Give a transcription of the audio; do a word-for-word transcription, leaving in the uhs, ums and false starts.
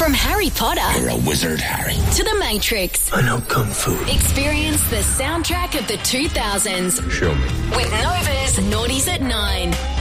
From Harry Potter. You're a wizard, Harry. To The Matrix. I know Kung Fu. Experience the soundtrack of the two thousands. Show me. With Nova's Naughties at nine.